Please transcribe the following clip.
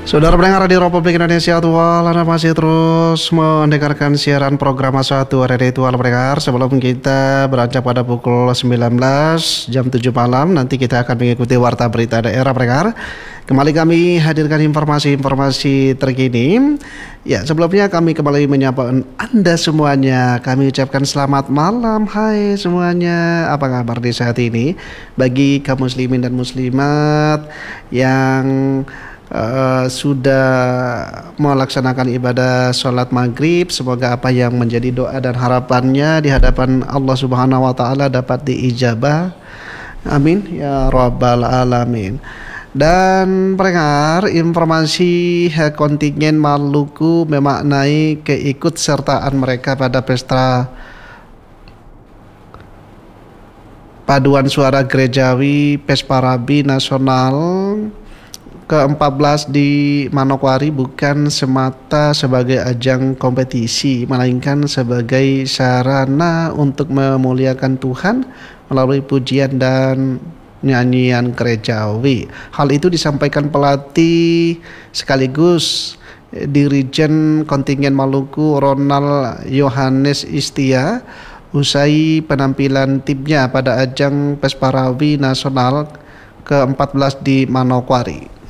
Saudara pendengar Radio Republik Indonesia Tua, Anda masih terus mendengarkan siaran program Satu Radio Tua pendengar. Sebelum kita beranjak pada pukul 19 jam 7 malam, nanti kita akan mengikuti warta berita daerah pendengar. Kembali kami hadirkan informasi-informasi terkini. Ya, sebelumnya kami kembali menyapa Anda semuanya. Kami ucapkan selamat malam, hai semuanya. Apa kabar di saat ini? Bagi kaum muslimin dan muslimat yang sudah melaksanakan ibadah sholat maghrib, semoga apa yang menjadi doa dan harapannya di hadapan Allah Subhanahu wa Ta'ala dapat diijabah, amin ya rabbal alamin. Dan pendengar, informasi kontingen Maluku memaknai keikutsertaan mereka pada pesta paduan suara gerejawi Pesparabi Nasional ke-14 di Manokwari bukan semata sebagai ajang kompetisi, melainkan sebagai sarana untuk memuliakan Tuhan melalui pujian dan nyanyian gerejawi. Hal itu disampaikan pelatih sekaligus Dirijen Kontingen Maluku Ronald Yohanes Istia usai penampilan timnya pada ajang Pesparawi Nasional ke-14 di Manokwari.